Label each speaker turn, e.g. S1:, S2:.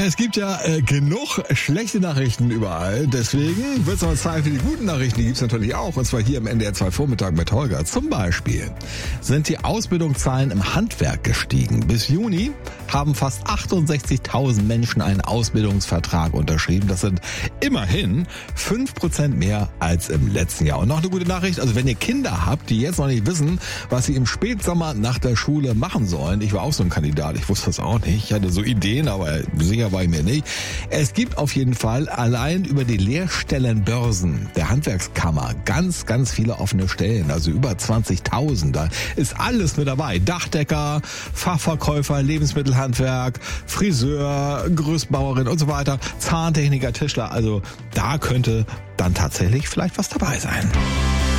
S1: Es gibt ja genug schlechte Nachrichten überall. Deswegen wird es noch Zeit für die guten Nachrichten. Die gibt es natürlich auch. Und zwar hier im NDR 2 Vormittag mit Holger. Zum Beispiel sind die Ausbildungszahlen im Handwerk gestiegen. Bis Juni haben fast 68.000 Menschen einen Ausbildungsvertrag unterschrieben. Das sind immerhin 5% mehr als im letzten Jahr. Und noch eine gute Nachricht. Also wenn ihr Kinder habt, die jetzt noch nicht wissen, was sie im Spätsommer nach der Schule machen sollen. Ich war auch so ein Kandidat. Ich wusste das auch nicht. Ich hatte so Ideen, aber sicher war ich mir nicht. Es gibt auf jeden Fall allein über die Lehrstellenbörsen der Handwerkskammer ganz, ganz viele offene Stellen, also über 20.000. Da ist alles mit dabei. Dachdecker, Fachverkäufer, Lebensmittelhandwerk, Friseur, Gerüstbauerin und so weiter, Zahntechniker, Tischler. Also da könnte dann tatsächlich vielleicht was dabei sein.